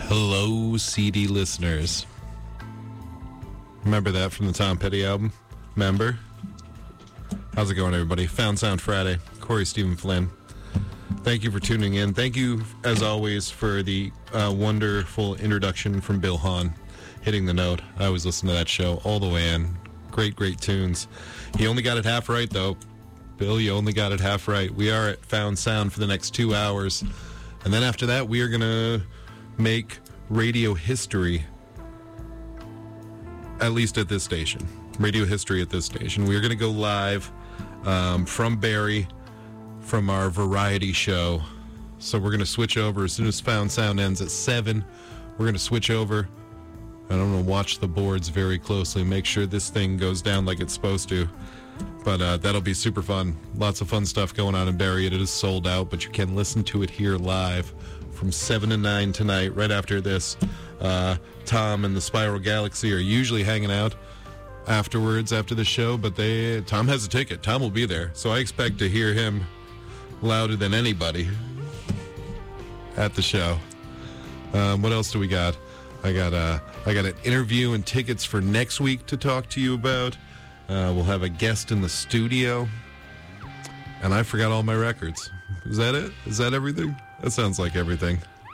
Hello, CD listeners. Remember that from the Tom Petty album? Remember? How's it going, everybody? Found Sound Friday. Corey Stephen Flynn. Thank you for tuning in. Thank you, as always, for the wonderful introduction from Bill Hahn, Hitting the Note. I always listen to that show all the way in. Great, great tunes. He only got it half right, though. Bill, you only got it half right. We are at Found Sound for the next 2 hours. And then after that, we are going to make radio history, at least at this station. Radio history at this station. We are going to go live from Barrie, from our variety show. So we're going to switch over as soon as Found Sound ends at 7. We're going to switch over. I don't know, watch the boards very closely, make sure this thing goes down like it's supposed to. But that'll be super fun. Lots of fun stuff going on in Barrie. It is sold out, but you can listen to it here live from 7 to 9 tonight, right after this. Tom and the Spiral Galaxy are usually hanging out afterwards, after the show, but Tom has a ticket. Tom will be there, so I expect to hear him louder than anybody at the show. What else do we got? I got an interview and tickets for next week to talk to you about. We'll have a guest in the studio. And I forgot all my records. Is that it? Is that everything? That sounds like everything.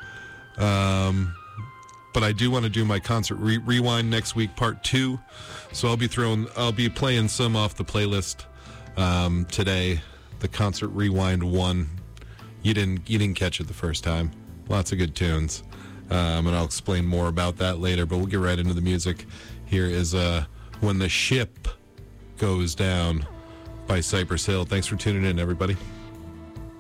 But I do want to do my concert rewind next week, part 2. So I'll be playing some off the playlist today. The concert rewind 1. You didn't catch it the first time. Lots of good tunes. And I'll explain more about that later, but we'll get right into the music. Here is When the Ship Goes Down by Cypress Hill. Thanks for tuning in, everybody.